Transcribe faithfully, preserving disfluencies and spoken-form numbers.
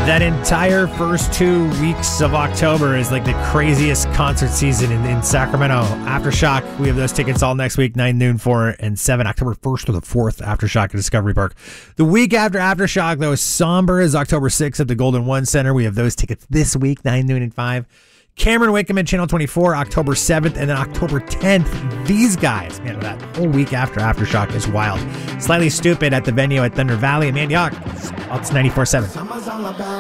That entire first two weeks of October is like the craziest concert season in, in Sacramento. Aftershock, we have those tickets all next week, nine, noon, four, and seven. October first to the fourth, Aftershock at Discovery Park. The week after Aftershock, though, Somber is October sixth at the Golden One Center. We have those tickets this week, nine, noon, and five. Cameron Wickham at Channel twenty-four, October seventh, and then October tenth. These guys, man, that whole week after Aftershock is wild. Slightly Stupid at the venue at Thunder Valley. Man, y'all, it's ninety-four seven.